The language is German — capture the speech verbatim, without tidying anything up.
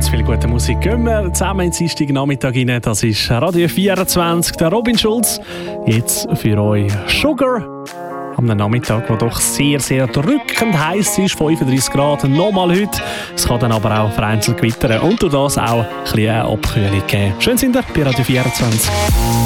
ganz viel gute Musik. Gehen wir zusammen ins Dienstag Nachmittag rein. Das ist Radio vierundzwanzig, der Robin Schulz. Jetzt für euch Sugar. Am Nachmittag, der doch sehr, sehr drückend heiß ist, fünfunddreißig Grad, nochmal heute. Es kann dann aber auch vereinzelt gewittern und durch das auch ein bisschen Abkühlung geben. Schön sind ihr bei Radio vierundzwanzig.